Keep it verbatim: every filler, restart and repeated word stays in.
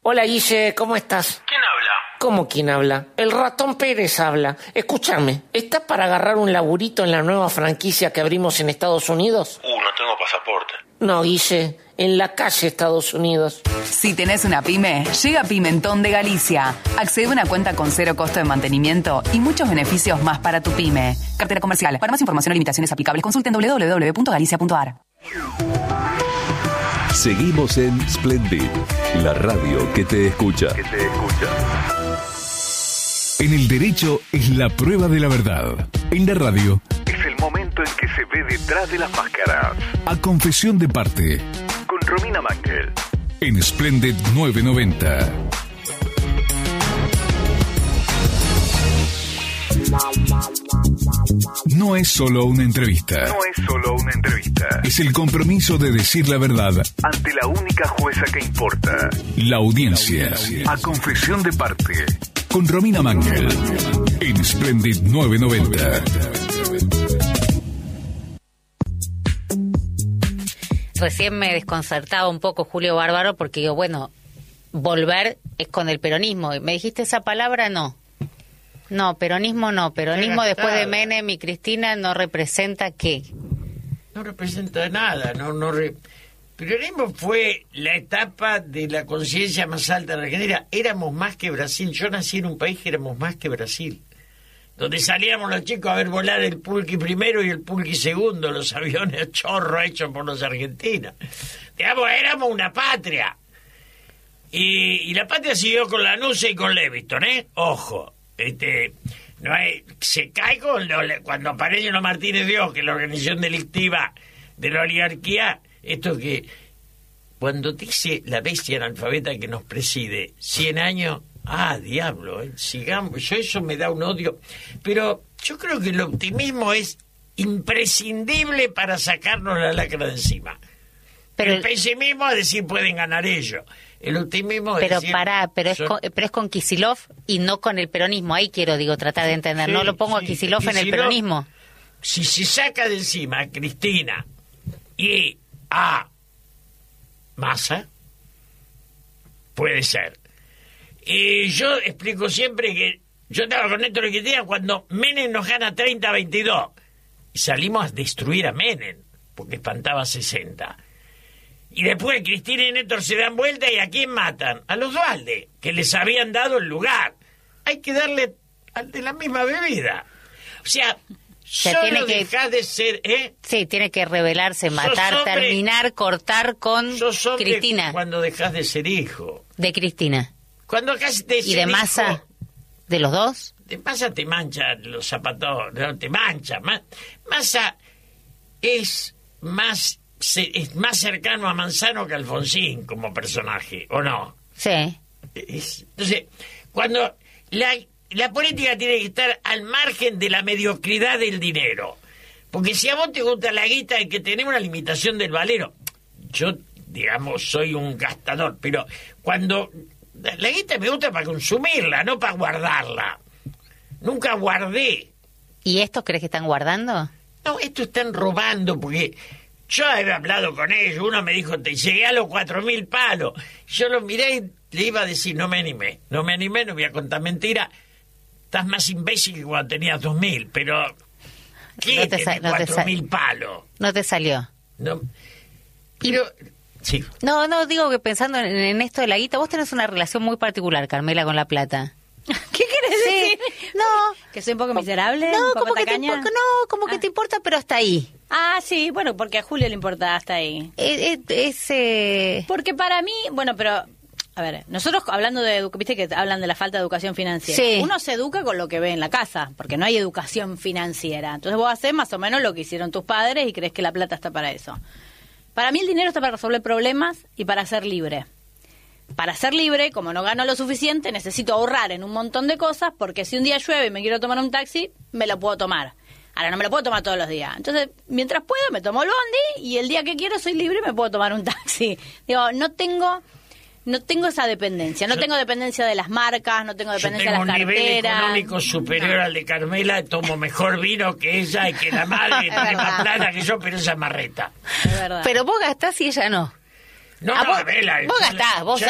Hola, Guille, ¿cómo estás? ¿Quién habla? ¿Cómo quién habla? El ratón Pérez habla. Escúchame, ¿estás para agarrar un laburito en la nueva franquicia que abrimos en Estados Unidos? Uh, no tengo pasaporte. No, Guille, en la calle Estados Unidos. Si tenés una pyme, llega Pimentón de Galicia. Accede a una cuenta con cero costo de mantenimiento y muchos beneficios más para tu pyme. Cartera comercial. Para más información o limitaciones aplicables, consulten doble u doble u doble u punto galicia punto a r. Seguimos en Splendid, la radio que te escucha. Que te escucha. En el derecho es la prueba de la verdad. En la radio es el momento en que se ve detrás de las máscaras. A confesión de parte. Con Romina Mangel. En Splendid nueve noventa. No es solo una entrevista. No es solo una entrevista. Es el compromiso de decir la verdad ante la única jueza que importa. La audiencia. A confesión de parte. Con Romina Mangel. En Splendid nueve noventa. Recién me desconcertaba un poco Julio Bárbaro porque digo, bueno, volver es con el peronismo. ¿Me dijiste esa palabra? No. No, peronismo no. Peronismo después de Menem y Cristina no representa ¿qué? No representa nada. No, no re... Peronismo fue la etapa de la conciencia más alta de la Argentina. Éramos más que Brasil. Yo nací en un país que éramos más que Brasil. Donde salíamos los chicos a ver volar el Pulqui primero y el Pulqui segundo, los aviones chorro hechos por los argentinos. Digamos, éramos una patria. Y, y la patria siguió con Lanusse y con Leviton, ¿eh? Ojo. Este, no hay, se cae con lo, cuando Pareño Martínez Dios, que es la organización delictiva de la oligarquía, esto que cuando dice la bestia analfabeta que nos preside, cien años, ah, diablo, eh, sigamos, yo eso me da un odio, pero yo creo que el optimismo es imprescindible para sacarnos la lacra de encima. Pero el pesimismo es decir, pueden ganar ellos. El optimismo es pero decir, pará, pero es, son... con, pero es con Kicillof y no con el peronismo. Ahí quiero, digo, tratar de entender. Sí, no lo pongo sí, a Kicillof en el peronismo. Si se saca de encima a Cristina y a Massa, puede ser. Y yo explico siempre que yo estaba con Néstor y Cristina cuando Menem nos gana treinta a veintidós y salimos a destruir a Menem porque espantaba sesenta. Y después Cristina y Néstor se dan vuelta y ¿a quién matan? A los Duhalde, que les habían dado el lugar. Hay que darle al de la misma bebida. O sea, o sea solo tiene dejás que... de ser... ¿eh? Sí, tiene que rebelarse, matar, hombre, terminar, cortar con Cristina. Cuando dejás de ser hijo. De Cristina. Cuando dejas de ser ¿Y de Massa? Hijo, ¿de los dos? De Massa te mancha los zapatos, no te mancha. Massa es más... es más cercano a Manzano que a Alfonsín como personaje, ¿o no? Sí. Es, entonces, cuando la, la política tiene que estar al margen de la mediocridad del dinero, porque si a vos te gusta la guita hay que tener una limitación del valero. Yo, digamos, soy un gastador, pero cuando la guita me gusta para consumirla, no para guardarla. Nunca guardé. ¿Y estos crees que están guardando? No, estos están robando, porque... Yo había hablado con ellos, uno me dijo, te llegué a los cuatro mil palos. Yo lo miré y le iba a decir, no me animé, no me animé, no voy a contar mentira. Estás más imbécil que cuando tenías dos mil, pero... ¿Qué no te tenés no cuatro mil palos? No te salió. No, pero... Sí. No, no, digo que pensando en, en esto de la guita, vos tenés una relación muy particular, Carmela, con la plata. ¿Qué querés sí, decir? No. ¿Que soy un poco miserable? No, un poco como que, te, no como ah. que te importa, pero hasta ahí. Ah, sí, bueno, porque a Julio le importa hasta ahí. Es, es, es eh... Porque para mí, bueno, pero... A ver, nosotros hablando de educación, viste que hablan de la falta de educación financiera. Sí. Uno se educa con lo que ve en la casa, porque no hay educación financiera. Entonces vos haces más o menos lo que hicieron tus padres y crees que la plata está para eso. Para mí el dinero está para resolver problemas y para ser libre. Para ser libre, como no gano lo suficiente, necesito ahorrar en un montón de cosas, porque si un día llueve y me quiero tomar un taxi, me lo puedo tomar. Ahora no me lo puedo tomar todos los días. Entonces, mientras puedo, me tomo el bondi y el día que quiero soy libre y me puedo tomar un taxi. Digo, no tengo... No tengo esa dependencia, no yo, tengo dependencia de las marcas, no tengo dependencia de las carteras. Yo tengo un nivel económico superior no. al de Carmela, tomo mejor vino que ella y que la madre tiene más plata que yo, pero esa marreta. Es verdad. Pero vos gastás y ella no. No, ah, no, vos, Vela, vos gastás, vos